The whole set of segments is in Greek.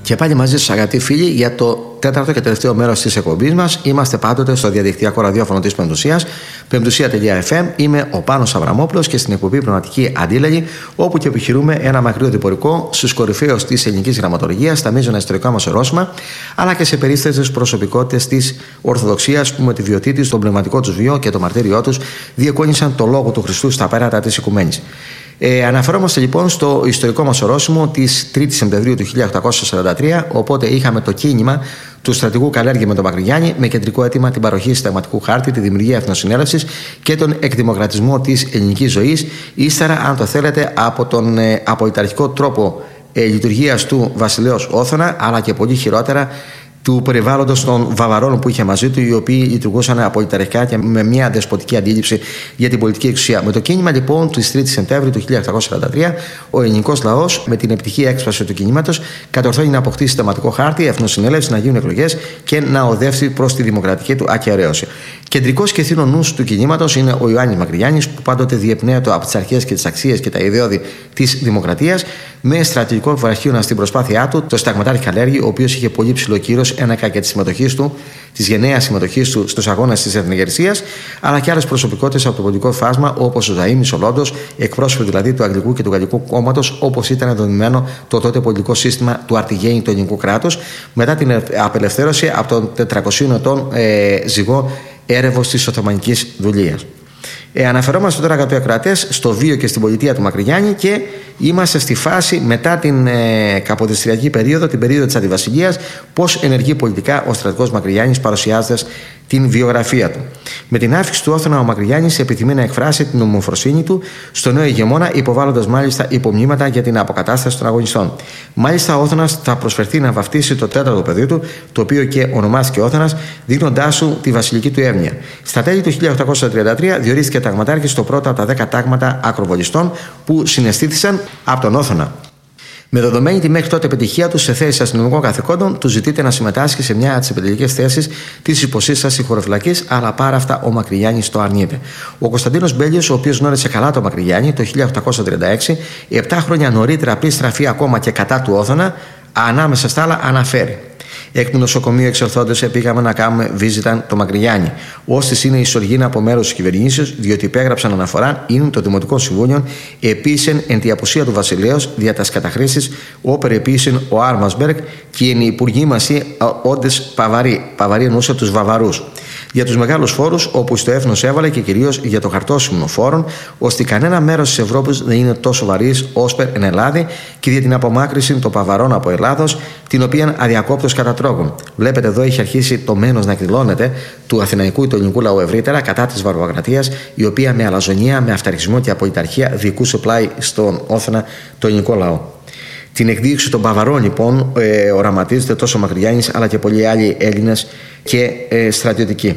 Και πάλι μαζί σας, αγαπητοί φίλοι, για το τέταρτο και τελευταίο μέρος της εκπομπής μας. Είμαστε πάντοτε στο διαδικτυακό ραδιόφωνο της Πεμπτουσίας, πεμπτουσία.fm. Είμαι ο Πάνος Αβραμόπουλος και στην εκπομπή Πνευματική Αντίλογη, όπου και επιχειρούμε ένα μακρύ διπορικό στους κορυφαίους της ελληνικής γραμματολογίας, στα μείζωνα ιστορικά μας ορόσημα, αλλά και σε περίστατες προσωπικότητες της Ορθοδοξίας που με τη βιωτή τον πνευματικό τους βίο και το μαρτύριό τους διεκόνησαν το λόγο του Χριστού στα πέρατα της Οικουμένης. Αναφερόμαστε λοιπόν στο ιστορικό μας ορόσημο της 3ης Σεπτεμβρίου του 1843, οπότε είχαμε το κίνημα του στρατηγού Καλέργη με τον Μακρυγιάννη με κεντρικό αίτημα την παροχή συνταγματικού χάρτη, τη δημιουργία εθνοσυνέλευσης και τον εκδημοκρατισμό της ελληνικής ζωής, ύστερα, αν το θέλετε, από τον απολυταρχικό τρόπο λειτουργίας του βασιλέως Όθωνα, αλλά και πολύ χειρότερα του περιβάλλοντος των Βαβαρών που είχε μαζί του, οι οποίοι λειτουργούσαν απολυταρχικά και με μια δεσποτική αντίληψη για την πολιτική εξουσία. Με το κίνημα λοιπόν της 3ης Σεπτέμβρη του 1843, ο ελληνικός λαός, με την επιτυχή έκσπαση του κινήματος, κατορθώνει να αποκτήσει συνταγματικό χάρτη, εθνοσυνέλευση, να γίνουν εκλογές και να οδεύσει προς τη δημοκρατική του ακεραίωση. Κεντρικός και θύνων νους του κινήματος είναι ο Ιωάννης Μακρυγιάννης, που πάντοτε διεπνέεται από τις αρχές και τις αξίες και τα ιδεώδη της δημοκρατίας, με στρατηγικό βραχίωνα στην προσπάθειά του, το συνταγματάρχη Καλέργη, ο οποίος είχε πολύ ψηλό κύρος ένακα και τη συμμετοχή του, τη γενναίας συμμετοχή του στους αγώνες της εθνικεργασίας, αλλά και άλλες προσωπικότητες από το πολιτικό φάσμα, όπως ο Ζαΐμις ο Λόντος, εκπρόσωποι δηλαδή του Αγγλικού και του Γαλλικού κόμματος, όπως ήταν δομημένο το τότε πολιτικό σύστημα του αρτιγέννητου ελληνικού κράτους, μετά την απελευθέρωση από τον 400 ετών ζυγό έρευος της Οθωμανικής δουλείας. Αναφερόμαστε τώρα, αγαπητοί ακροατές, στο βίο και στην πολιτεία του Μακρυγιάννη και είμαστε στη φάση μετά την καποδιστριακή περίοδο, την περίοδο της Αντιβασιλείας, πώς ενεργεί πολιτικά ο στρατηγός Μακρυγιάννης παρουσιάζοντας την βιογραφία του. Με την άφηξη του Όθωνα, ο Μακρυγιάννης επιθυμεί να εκφράσει την ομοφροσύνη του στο νέο ηγεμόνα, υποβάλλοντας μάλιστα υπομνήματα για την αποκατάσταση των αγωνιστών. Μάλιστα, ο Όθωνας θα προσφερθεί να βαφτίσει το τέταρτο παιδί του, το οποίο και ονομάστηκε Όθωνας, δίνοντάς του τη βασιλική του έμνοια. Στα τέλη του 1833 διορίστηκε ταγματάρχης στο πρώτο από τα 10 τάγματα ακροβολιστών που συναισθήθησαν από τον Όθωνα. Με δεδομένη τη μέχρι τότε επιτυχία του σε θέσεις αστυνομικών καθηκόντων, του ζητείται να συμμετάσχει σε μια από τις επιτελικές θέσεις της υποσύστασης χωροφυλακής, αλλά πάρα αυτά ο Μακρυγιάννης το αρνείται. Ο Κωνσταντίνος Μπέλιος, ο οποίος γνώρισε καλά τον Μακρυγιάννη το 1836, 7 χρόνια νωρίτερα πριν στραφεί ακόμα και κατά του Όθωνα, ανάμεσα στα άλλα αναφέρει: εκ του νοσοκομείου εξορθόντως πήγαμε να κάνουμε βίζιταν το Μακρυγιάννη. Όστις είναι η σοργίνα από μέρος της κυβερνήσεως, διότι υπέγραψαν αναφορά, είναι το Δημοτικό Συμβούλιο, επίσης εν τη απουσία του βασιλέως, δια τας καταχρήσεις, όπερ επίσης ο Άρμασμπεργκ και οι υπουργοί μας όντες Παβαροί εννοούσε τους Βαβαρούς. Για τους μεγάλους φόρους, όπου στο έθνος έβαλε και κυρίως για το χαρτόσημνο φόρων, ώστε κανένα μέρος της Ευρώπης δεν είναι τόσο βαρύς όσπερ εν Ελλάδη και για την απομάκρυση των Παβαρών από Ελλάδος, την οποία αδιακόπτως κατατρώγουν. Βλέπετε εδώ έχει αρχίσει το μένος να εκδηλώνεται του αθηναϊκού ή του ελληνικού λαού ευρύτερα κατά της βαρβοκρατίας, η οποία με αλαζονία, με αυταρχισμό και απολυταρχία διοικούσε πλάι στον Όθωνα το ελληνικό λαό. Την εκδίωξη των Παβαρών λοιπόν οραματίζεται τόσο ο Μακρυγιάννης αλλά και πολλοί άλλοι Έλληνες και στρατιωτικοί.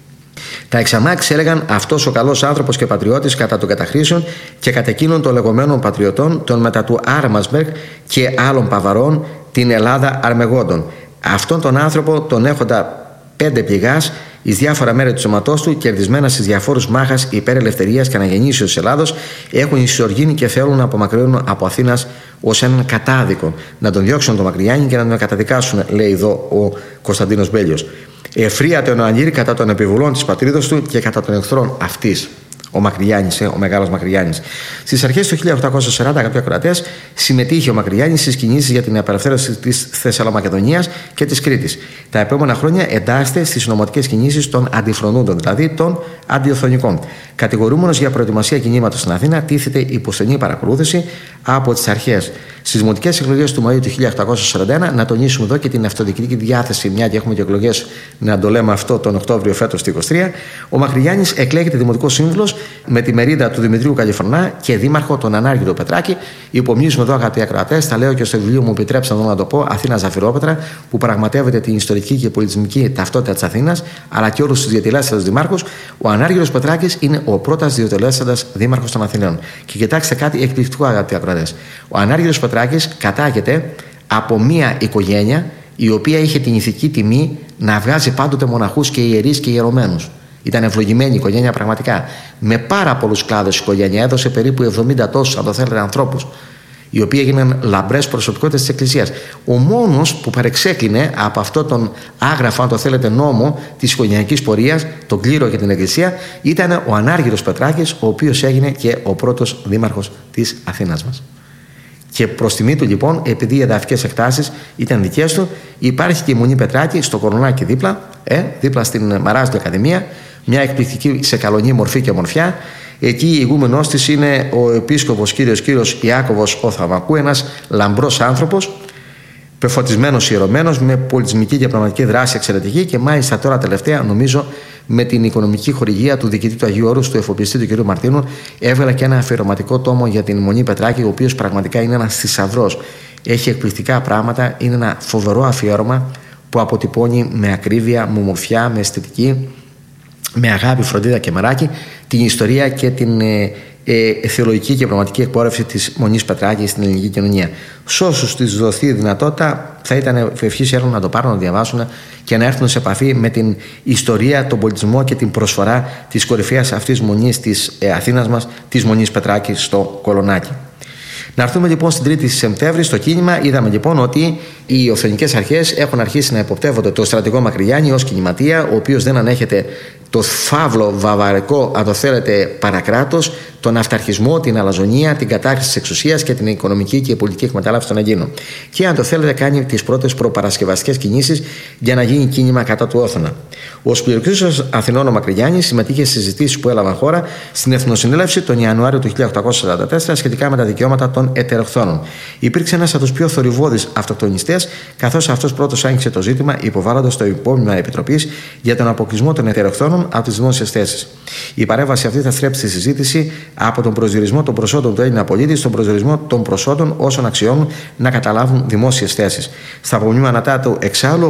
Τα εξαμάξεις έλεγαν αυτός ο καλός άνθρωπος και πατριώτης κατά των καταχρήσεων και κατά εκείνων των λεγόμενων πατριωτών, των μετά του Άρμασμπεργκ και άλλων Παβαρών, την Ελλάδα αρμεγόντων. Αυτόν τον άνθρωπο τον έχοντα 5 πληγάς εις διάφορα μέρη του σώματός του, κερδισμένα στις διαφόρους μάχας υπέρ ελευθερίας και αναγεννήσεως της Ελλάδος, έχουν ισοργήνει και θέλουν να απομακρύνουν από Αθήνας ως έναν κατάδικο. Να τον διώξουν τον Μακρυγιάννη και να τον καταδικάσουν, λέει εδώ ο Κωνσταντίνος Μπέλιος. Εφρίατε ο Αναγύρη κατά των επιβουλών της πατρίδος του και κατά των εχθρών αυτής. Ο Μακρυγιάννης, ο μεγάλος Μακρυγιάννης. Στις αρχές του 1840, αγαπητοί ακροατές, συμμετείχε ο Μακρυγιάννης στις κινήσεις για την απελευθέρωση της Θεσσαλομακεδονίας και της Κρήτης. Τα επόμενα χρόνια εντάσσεται στις συνωμοτικές κινήσεις των αντιφρονούντων, δηλαδή των αντιοθωνικών. Κατηγορούμενος για προετοιμασία κινήματος στην Αθήνα, τίθεται υπό στενή παρακολούθηση από τις αρχές. Στις δημοτικές εκλογές του Μαΐου του 1841, να τονίσουμε εδώ και την αυτοδιοικητική διάθεση, μια και έχουμε και εκλογές, να το λέμε αυτό τον Οκτώβριο φέτος του 23, ο Μακρυγιάννης εκλέγεται δημοτικός σύμβουλος με τη μερίδα του Δημητρίου Καλιφρονά και δήμαρχο τον Ανάργυρο Πετράκη. Υπομνήσουμε εδώ, αγαπητοί ακροατές, τα λέω και στο βιβλίο μου, επιτρέψτε να το πω, Αθήνα Ζαφυρόπετρα, που πραγματεύεται την ιστορική και πολιτισμική ταυτότητα της Αθήνας, αλλά και όλους τους διατελέσσαντες δημάρχους. Ο Ανάργυρος Πετράκης είναι ο πρώτος διατελέσσαντας δήμαρχος των Αθηναίων. Και κοιτάξτε κάτι εκπληκτικό, αγαπητοί ακροατές. Ο Ανάργυρος Πετράκης κατάγεται από μια οικογένεια η οποία είχε την ηθική τιμή να βγάζει πάντοτε μοναχούς και ιερείς και ιερωμένους. Ήταν ευλογημένη η οικογένεια πραγματικά. Με πάρα πολλούς κλάδους η οικογένεια έδωσε περίπου 70 τόσους, αν το θέλετε, ανθρώπους. οι οποίοι έγιναν λαμπρές προσωπικότητες της Εκκλησίας. Ο μόνος που παρεξέκλεινε από αυτό τον άγραφο, αν το θέλετε, νόμο της οικογενειακής πορείας, τον κλήρο και την Εκκλησία, ήταν ο Ανάργυρος Πετράκης, ο οποίος έγινε και ο πρώτος δήμαρχος της Αθήνας μας. Και προς τιμή του, λοιπόν, επειδή οι εδαφικές εκτάσεις ήταν δικές του, υπάρχει και η Μονή Πετράκη στο Κολονάκι δίπλα στην Μαράζδη Ακαδημία, μια εκπληκτική σε καλονή μορφή και ομορφιά. Εκεί η ηγούμενός της είναι ο επίσκοπος κύριος Ιάκωβος ο Θαυμακού, ένας λαμπρός άνθρωπος, πεφωτισμένος, ιερωμένος, με πολιτισμική και πνευματική δράση εξαιρετική, και μάλιστα τώρα τελευταία, νομίζω, με την οικονομική χορηγία του διοικητή του Αγίου Όρους, του εφοπλιστή του κ. Μαρτίνου, έβγαλε και ένα αφιερωματικό τόμο για την Μονή Πετράκη, ο οποίος πραγματικά είναι ένας θησαυρός. Έχει εκπληκτικά πράγματα, είναι ένα φοβερό αφιέρωμα που αποτυπώνει με ακρίβεια, με ομορφιά, με αισθητική, με αγάπη, φροντίδα και μεράκι την ιστορία και την θεολογική και πνευματική εκπόρευση της Μονής Πετράκη στην ελληνική κοινωνία. Σε όσους της δοθεί η δυνατότητα, θα ήταν ευχής έργο να το πάρουν, να το διαβάσουν και να έρθουν σε επαφή με την ιστορία, τον πολιτισμό και την προσφορά της κορυφαίας αυτής Μονής της Αθήνας μας, της Μονής Πετράκη στο Κολονάκι. Να έρθουμε λοιπόν στην 3η Σεπτέμβρη στο κίνημα. Είδαμε λοιπόν ότι οι Οθωμανικές αρχές έχουν αρχίσει να υποπτεύονται το στρατηγό Μακρυγιάννη ως κινηματία, ο οποίος δεν ανέχεται το φαύλο βαβαρικό, αν το θέλετε, παρακράτος, τον αυταρχισμό, την αλαζονία, την κατάχρηση της εξουσίας και την οικονομική και πολιτική εκμετάλλευση των Ελλήνων. Και αν το θέλετε, κάνει τις πρώτες προπαρασκευαστικές κινήσεις για να γίνει κίνημα κατά του Όθωνα. Ο Σπυροκρίστος Αθηνών ο Μακρυγιάννης συμμετείχε στις συζητήσεις που έλαβαν χώρα στην Εθνοσυνέλευση τον Ιανουάριο του 1844 σχετικά με τα δικαιώματα των ετεροχθόνων. Υπήρξε ένας από τους πιο θορυβώδεις αυτοκτονιστές, καθώς αυτός πρώτος άγγιξε το ζήτημα υποβάλλοντας το υπόμνημα Επιτροπής για τον αποκλεισμό των ετεροχθόνων από τις δημόσιες θέσεις. Η παρέμβαση αυτή θα στρέψει τη συζήτηση από τον προσδιορισμό των προσόντων του Έλληνα πολίτη στον προσδιορισμό των προσόντων όσων αξιώνουν να καταλάβουν δημόσιες θέσεις. Στα απομνήματά του εξάλλου,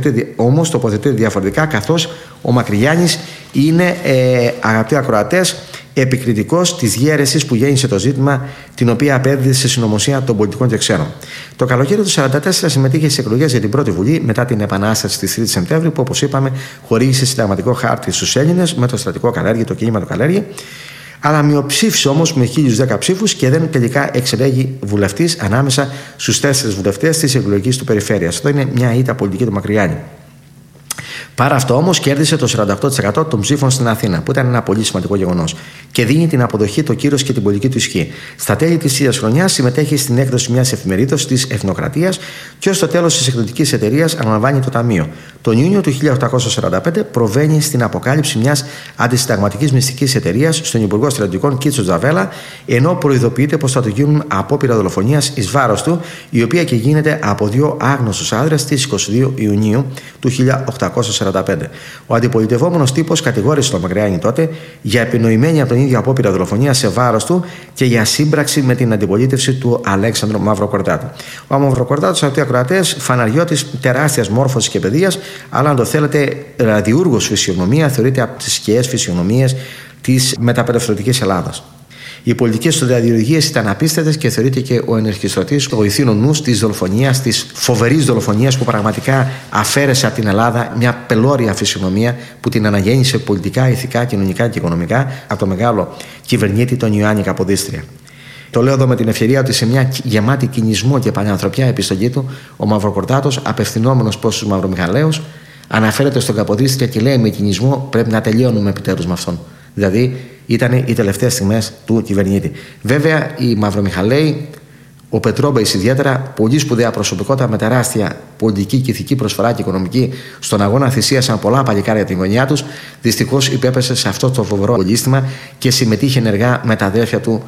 όμως τοποθετείται διαφορετικά, καθώς ο Μακρυγιάννης είναι, αγαπητοί ακροατές, επικριτικός της διαίρεσης που γέννησε το ζήτημα, την οποία απέδιδε σε συνωμοσία των πολιτικών και ξένων. Το καλοκαίρι του 1944 συμμετείχε στις εκλογές για την πρώτη Βουλή μετά την Επανάσταση της 3η Σεπτέμβρη, που, όπως είπαμε, χορήγησε συνταγματικό χάρτη στους Έλληνες με το στρατικό Καλέργη, το κίνημα του Καλέργη. Αλλά μειοψήφισε όμως με 1010 ψήφους και δεν τελικά εξελέγει βουλευτής ανάμεσα στους 4 βουλευτές της εκλογικής του περιφέρειας. Αυτό είναι μια ήττα πολιτική του Μακρυγιάννη. Παρά αυτό όμως κέρδισε το 48% των ψήφων στην Αθήνα, που ήταν ένα πολύ σημαντικό γεγονός, και δίνει την αποδοχή, το κύρος και την πολιτική του ισχύ. Στα τέλη της ίδιας χρονιάς συμμετέχει στην έκδοση μιας εφημερίδας της Εθνοκρατίας και ως το τέλος της εκδοτικής εταιρείας αναλαμβάνει το ταμείο. Τον Ιούνιο του 1845 προβαίνει στην αποκάλυψη μιας αντισυνταγματικής μυστικής εταιρείας στον Υπουργό Στρατιωτικών Κίτσο Τζαβέλα, ενώ προειδοποιείται πως θα του γίνουν απόπειρα δολοφονίας εις βάρος του, η οποία και γίνεται από 2 άγνωστους άνδρες στις 22 Ιουνίου του 1845. Ο αντιπολιτευόμενος τύπος κατηγόρησε τον Μακρυγιάννη τότε για επινοημένη από τον ίδιο απόπειρα δολοφονία σε βάρος του και για σύμπραξη με την αντιπολίτευση του Αλέξανδρου Μαυροκορδάτου. Ο Μαυροκορδάτος, αυτοί οι ακροατές, φαναριώτης τεράστιας μόρφωσης και παιδείας, αλλά αν το θέλετε, ραδιούργος φυσιογνωμία, θεωρείται από τις σκιές φυσιογνωμίες της μεταπελευθερωτικής Ελλάδας. Οι πολιτικές του διαδιουργίες ήταν απίστευτες και θεωρείται και ο ενεργιστρωτής, ο ηθήνων νους της δολοφονίας, της φοβερής δολοφονίας που πραγματικά αφαίρεσε από την Ελλάδα μια πελώρια φυσιογνωμία που την αναγέννησε πολιτικά, ηθικά, κοινωνικά και οικονομικά από το μεγάλο κυβερνήτη τον Ιωάννη Καποδίστρια. Το λέω εδώ με την ευκαιρία ότι σε μια γεμάτη κινησμό και πανανθρωπιά επιστολή του, ο Μαυροκορδάτος, απευθυνόμενος προς τους Μαυρομιχαλαίους, αναφέρεται στον Καποδίστρια και λέει: με κινησμό πρέπει να τελειώνουμε επιτέλους με αυτόν. Δηλαδή, ήταν οι τελευταίες στιγμές του κυβερνήτη. Βέβαια, οι Μαυρομιχαλαίοι, ο Πετρόμπεϊς ιδιαίτερα, πολύ σπουδαία προσωπικότητα με τεράστια πολιτική και ηθική προσφορά και οικονομική, στον αγώνα θυσίασαν πολλά παλικάρια την γωνιά τους. Δυστυχώς υπέπεσε σε αυτό το φοβερό κολλήστημα και συμμετείχε ενεργά με τα αδέρφια του,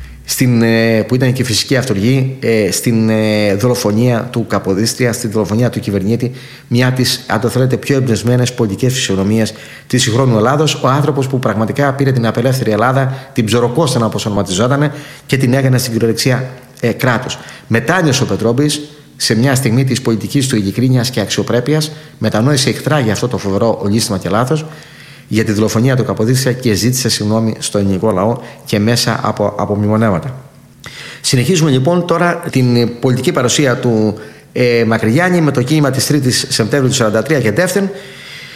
που ήταν και φυσική αυτοργή, στην δολοφονία του Καποδίστρια, στην δολοφονία του κυβερνήτη, μια από τις, αν το θέλετε, πιο εμπνευσμένες πολιτικές φυσιογνωμίες της συγχρόνου Ελλάδος. Ο άνθρωπος που πραγματικά πήρε την απελεύθερη Ελλάδα, την ψωροκόστανα όπως ονοματιζόταν, και την έκανε στην κυριολεξία κράτος. Μετάνιωσε ο Πετρόμπης σε μια στιγμή της πολιτικής του ειλικρίνειας και αξιοπρέπειας, μετανόησε εχθρά για αυτό το φοβερό ολίσθημα και λάθος, για τη δολοφονία του Καποδίστρια και ζήτησε συγγνώμη στο ελληνικό λαό και μέσα από μνημονεύματα. Συνεχίζουμε λοιπόν τώρα την πολιτική παρουσία του Μακρυγιάννη με το κίνημα της 3ης Σεπτέμβρη του 1943 και τεύθεν.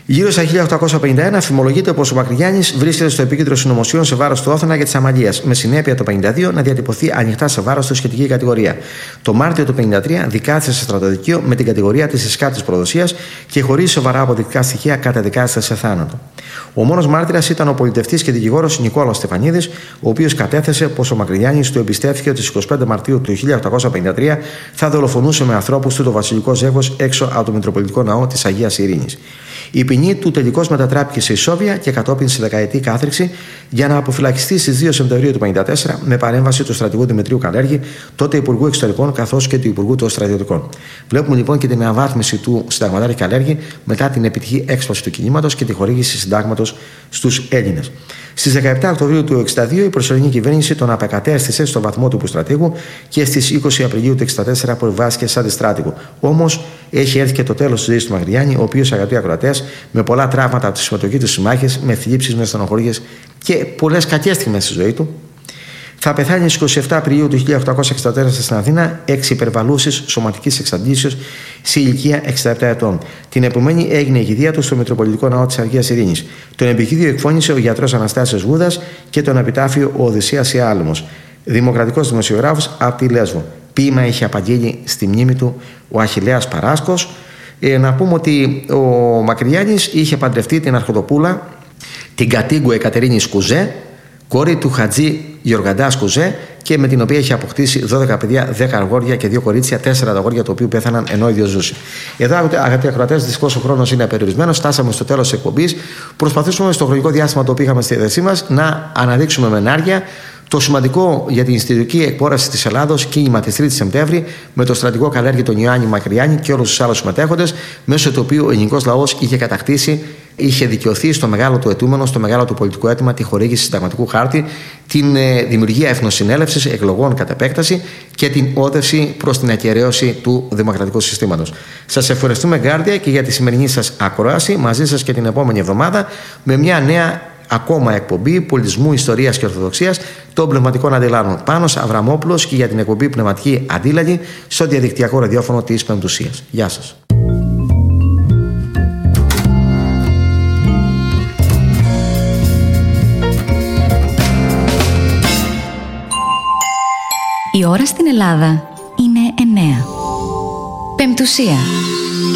Γύρω στα 1851 φημολογείται πως ο Μακρυγιάννης βρίσκεται στο επίκεντρο συνωμοσιών σε βάρος του Όθωνα και της Αμαλίας, με συνέπεια το 1952 να διατυπωθεί ανοιχτά σε βάρος του σχετική κατηγορία. Το Μάρτιο του 1953 δικάστηκε σε στρατοδικείο με την κατηγορία της εσκάτης προδοσίας και χωρίς σοβαρά αποδεικτικά στοιχεία καταδικάστηκε σε θάνατο. Ο μόνος μάρτυρας ήταν ο πολιτευτής και δικηγόρος Νικόλαος Στεφανίδης, ο οποίος κατέθεσε πως ο Μακρυγιάννης του εμπιστεύτηκε ότι στις 25 Μαρτίου του 1853 θα δολοφονούσε με ανθρώπους του το βασιλικό ζεύγος έξω από το Μητροπολιτικό Ναό της Αγίας Ειρήνης. Η ποινή του τελικώς μετατράπηκε σε ισόβια και κατόπιν σε δεκαετή κάθριξη για να αποφυλακιστεί στις 2 Σεπτεμβρίου του 1954 με παρέμβαση του στρατηγού Δημητρίου Καλέργη, τότε Υπουργού Εξωτερικών, καθώς και του Υπουργού των Στρατιωτικών. Βλέπουμε λοιπόν και την αναβάθμιση του συνταγματάρχη Καλέργη μετά την επιτυχή έξπαση του κινήματος και τη χορήγηση συντάγματος στους Έλληνες. Στις 17 Οκτωβρίου του 1962 η προσωρινή κυβέρνηση τον απεκατέστησε στο βαθμό του υποστρατήγου και στις 20 Απριλίου του 1964 αποβιβάστηκε σαν αντιστράτηγο. Όμως έχει έρθει και το τέλος της ζωής του Μακρυγιάννη, ο οποίος, αγαπητοί ακροατές, με πολλά τραύματα από τη συμμετοχή του στις μάχες, με θλίψεις, με στενοχωρίες και πολλές κακές στιγμές στη ζωή του, θα πεθάνει στις 27 Απριλίου του 1864 στην Αθήνα, εξ υπερβαλούσης σωματικής εξαντλήσεως, σε ηλικία 67 ετών. Την επομένη έγινε η κηδεία του στο Μητροπολιτικό Ναό της Αγίας Ειρήνης. Τον επικήδιο εκφώνησε ο γιατρός Αναστάσιος Βούδας και τον επιτάφιο ο Οδυσσέας Ιάλυμος, δημοκρατικός δημοσιογράφος από τη Λέσβο. Ποίημα είχε απαγγείλει στη μνήμη του ο Αχιλλέας Παράσκος. Να πούμε ότι ο Μακρυγιάννης είχε παντρευτεί την αρχοντοπούλα, την κατοίγκου Εκατερίνη Σκουζέ, κόρη του Χατζή Γεωργαντά Σκουζέ, και με την οποία είχε αποκτήσει 12 παιδιά, 10 αγόρια και 2 κορίτσια, 4 αγόρια τα οποία πέθαναν ενώ ο ίδιος ζούσε. Εδώ, αγαπητοί ακροατές, δυστυχώς ο χρόνος είναι περιορισμένος. Φτάσαμε στο τέλος της εκπομπής. Προσπαθήσουμε στο χρονικό διάστημα το οποίο είχαμε στη διάθεσή μας να αναδείξουμε με ενάργεια το σημαντικό για την ιστορική εκπόραση της Ελλάδος κίνημα της 3ης Σεπτέμβρη με τον στρατηγό Καλέργη τον Ιωάννη Μακρυγιάννη και όλους τους άλλους συμμετέχοντες, μέσω του οποίου ο ελληνικός λαός είχε κατακτήσει, είχε δικαιωθεί στο μεγάλο του αιτούμενο, στο μεγάλο του πολιτικό αίτημα, τη χορήγηση συνταγματικού χάρτη, την δημιουργία εθνοσυνέλευσης, εκλογών κατ' επέκταση και την όδευση προς την ακεραίωση του δημοκρατικού συστήματος. Σας ευχαριστούμε γκάρδια και για τη σημερινή σας ακρόαση. Μαζί σας και την επόμενη εβδομάδα με μια νέα ακόμα εκπομπή πολιτισμού, ιστορίας και ορθοδοξίας των πνευματικών αντιλάνων. Πάνος Αβραμόπουλος και για την εκπομπή Πνευματική Αντίλαλη στο διαδικτυακό ραδιόφωνο της Πεμπτουσίας. Γεια σας. Η ώρα στην Ελλάδα είναι 9. Πεμπτουσία.